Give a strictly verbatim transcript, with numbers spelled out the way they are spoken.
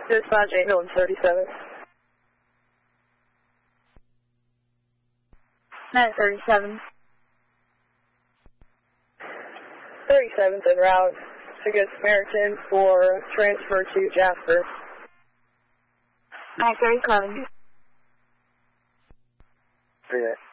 Dispatch ambulance thirty-seven. Med thirty-seven. thirty-seven's en route to Good Samaritan for transfer to Jasper. Med thirty-seven. three eight.